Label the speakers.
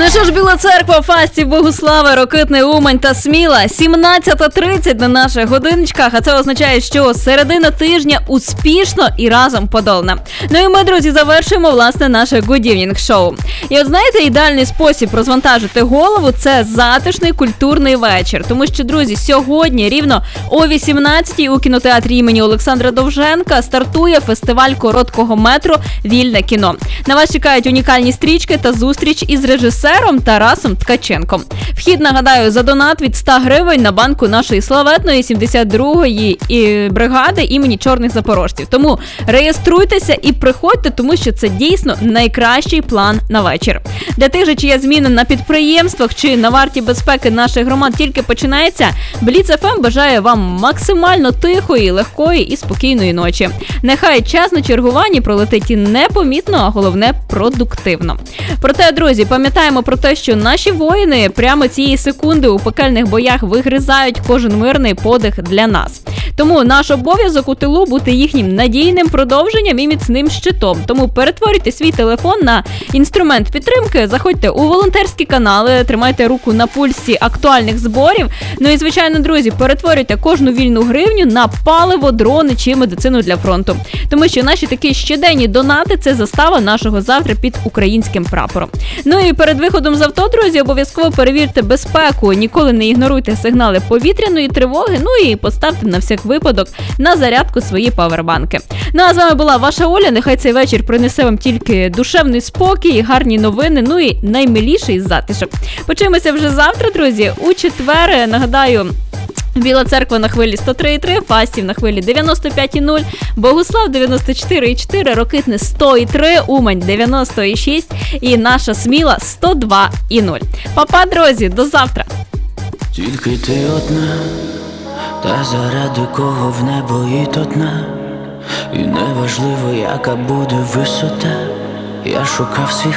Speaker 1: що ж, Біла Церква, Фастів, Богуслава, Рокитний, Умань та Сміла. 17:30 на наших годиночках, а це означає, що середина тижня успішно і разом подолана. Ну і ми, друзі, завершуємо, власне, наше Good Evening шоу. І от знаєте, ідеальний спосіб розвантажити голову – це затишний культурний вечір. Тому що, друзі, сьогодні рівно о 18-й у кінотеатрі імені Олександра Довженка стартує фестиваль короткого метру «Вільне кіно». На вас чекають унікальні стрічки та зустріч із режисером Тарасом Ткаченком. Вхід, нагадаю, за донат від 100 гривень на банку нашої славетної 72-ї бригади імені Чорних Запорожців. Тому реєструйтеся і приходьте, тому що це дійсно найкращий план на вечір. Для тих же, чия зміна на підприємствах чи на варті безпеки наших громад тільки починається, Бліц ФМ бажає вам максимально тихої, легкої і спокійної ночі. Нехай час на чергуванні пролетить непомітно, а головне – продуктивно. Проте, друзі, пам'ятаємо про те, що наші воїни прямо цієї секунди у пекельних боях вигризають кожен мирний подих для нас. Тому наш обов'язок у тилу бути їхнім надійним продовженням і міцним щитом. Тому перетворюйте свій телефон на інструмент підтримки, заходьте у волонтерські канали, тримайте руку на пульсі актуальних зборів. Ну і, звичайно, друзі, перетворюйте кожну вільну гривню на паливо, дрони чи медицину для фронту. Тому що наші такі щоденні донати – це застава нашого завтра під українським прапором. Ну і перед виходом з авто, друзі, обов'язково перевірте безпеку, ніколи не ігноруйте сигнали повітряної тривоги, ну і поставте на всяк випадок на зарядку свої павербанки. Ну а з вами була ваша Оля, нехай цей вечір принесе вам тільки душевний спокій, гарні новини, ну і наймиліший затишок. Почуємося вже завтра, друзі, у четвер, нагадаю, Біла Церква на хвилі 103,3, Фастів на хвилі 95,0, Богуслав 94,4, Рокитне 100,3, Умань 90,6 і наша Сміла 102,0. Па-па, друзі, до завтра!
Speaker 2: Тільки ти одна, та заради кого в небо і до дна. І неважливо, яка буде висота. Я шукав свій